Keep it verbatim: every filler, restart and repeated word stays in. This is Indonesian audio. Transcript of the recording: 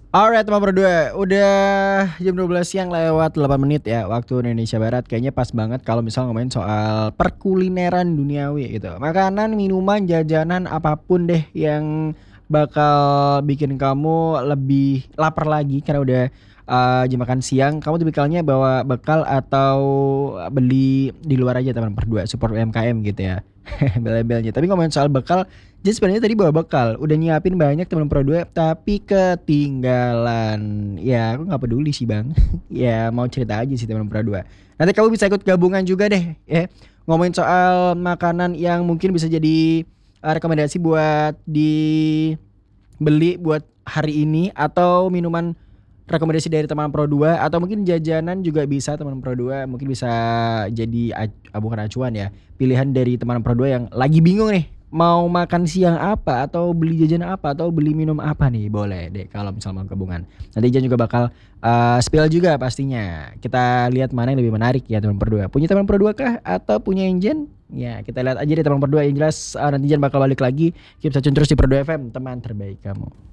Alright teman berdua, udah jam dua belas siang lewat delapan menit ya waktu Indonesia Barat. Kayaknya pas banget kalau misal ngomongin soal perkulineran duniawi gitu. Makanan, minuman, jajanan, apapun deh yang bakal bikin kamu lebih lapar lagi karena udah uh, jam makan siang. Kamu tipikalnya bawa bekal atau beli di luar aja teman berdua, support U M K M gitu ya. Bel-belnya. Tapi ngomongin soal bekal, jadi sebenarnya tadi bawa bekal, udah nyiapin banyak teman Pro dua tapi ketinggalan. Ya, aku nggak peduli sih, Bang. Ya, mau cerita aja sih teman Pro dua. Nanti kamu bisa ikut gabungan juga deh, ya. Ngomongin soal makanan yang mungkin bisa jadi eh, rekomendasi buat dibeli buat hari ini atau minuman rekomendasi dari teman Pro dua atau mungkin jajanan juga bisa teman Pro dua mungkin bisa jadi ac- ah, bukan acuan ya, pilihan dari teman Pro dua yang lagi bingung nih mau makan siang apa atau beli jajan apa atau beli minum apa nih, boleh deh kalau misal mau gabungan. Nanti Jan juga bakal uh, spill juga pastinya. Kita lihat mana yang lebih menarik ya teman Pro dua. Punya teman Pro dua kah atau punya yang Jen? Ya kita lihat aja deh teman Pro dua, yang jelas uh, nanti Jan bakal balik lagi. Kita bisa terus di Pro dua F M, teman terbaik kamu.